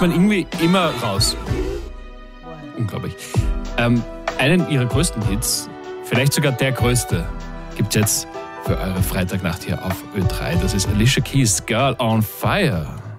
man irgendwie immer raus. Unglaublich. Einen ihrer größten Hits, vielleicht sogar der größte, gibt's jetzt für eure Freitagnacht hier auf Ö3. Das ist Alicia Keys' Girl on Fire.